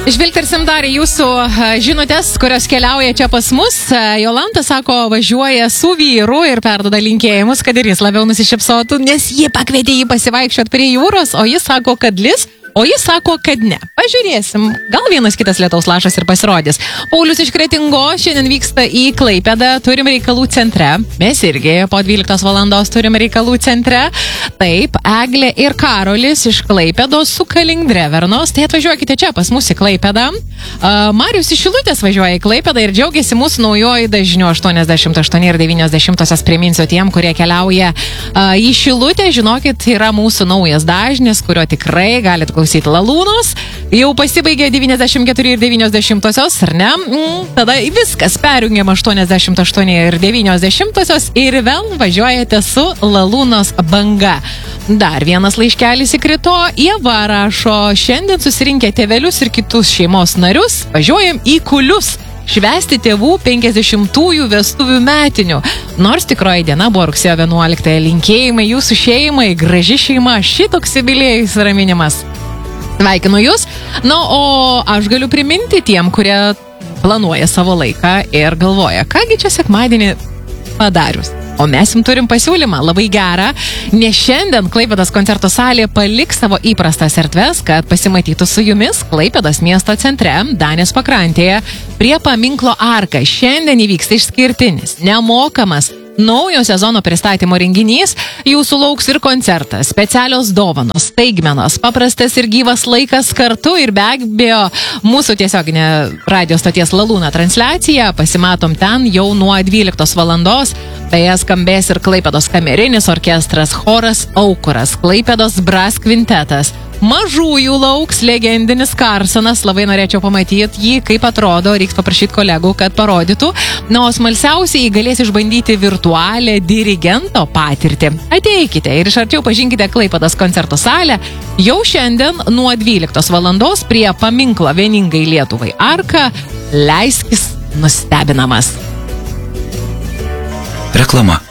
Žvilgtersim dar į jūsų žinutės, kurios keliauja čia pas mus. Jolanta sako, važiuoja su vyru ir perduoda linkėjimus, kad ir jis labiau nusišypsotų, nes jie pakvietė jį pasivaikščioti prie jūros, o jis sako, kad lis. O jis sako, kad ne. Pažiūrėsim, gal vienas kitas lietaus lašas ir pasirodys. Paulius iš Kretingos šiandien vyksta į Klaipėdą, turim reikalų centre. Mes irgi po 12 valandos turim reikalų centre. Taip, Eglė ir Karolis iš Klaipėdos su Kalingdrevernos. Tai atvažiuokite čia pas mus į Klaipėdą. Marius iš Šilutės važiuoja į Klaipėdą ir džiaugiasi mūsų naujoji dažniu 88 ir 90. Priminsiu tiem, kurie keliauja į Šilutę. Žinokit, yra mūsų naujas dažnis, kurio tikrai galite klausyti Lalūnos. Jau pasibaigė 94 ir 90, ar ne? Tada viskas perjungiam 88 ir 90 ir vėl važiuojate su Lalūnos banga. Dar vienas laiškelis įkrito. Ieva rašo, šiandien susirinkę tėvelius ir kitus šeimos narius, važiuojam į Kulius švęsti tėvų 50-ųjų vestuvių metinių. Nors tikroji diena buvo rugsėjo 11. Linkėjimai jūsų šeimai, graži šeima, šitoks jubiliejus raminimas. Sveikinu jūs. Na, o aš galiu priminti tiem, kurie planuoja savo laiką ir galvoja, kągi čia sekmadienį padarius. O mes jums turim pasiūlymą, labai gerą, nes šiandien Klaipėdos koncerto salė paliks savo įprastas erdves, kad pasimatytų su jumis Klaipėdos miesto centre, Danės pakrantėje, prie paminklo Arka. Šiandien įvyksta išskirtinis, nemokamas, naujo sezono pristatymo renginys, jūsų lauks ir koncertas, specialios dovanos, staigmenos, paprastas ir gyvas laikas kartu ir be abejo mūsų tiesioginė radio stoties Lalūna transliacija, pasimatom ten jau nuo 12 valandos, tai skambės ir Klaipėdos kamerinis orkestras, choras Aukuras, Klaipėdos Brass kvintetas. Mažųjų lauks legendinis Karsonas, labai norėčiau pamatyti jį, kaip atrodo, reiks paprašyti kolegų, kad parodytų. Na, o smalsiausiai galės išbandyti virtualią dirigento patirtį. Ateikite ir iš arčiau pažinkite Klaipėdos koncerto salę jau šiandien nuo 12 valandos prie paminklo vieningai Lietuvai Arka. Leiskis nustebinamas. Reklama.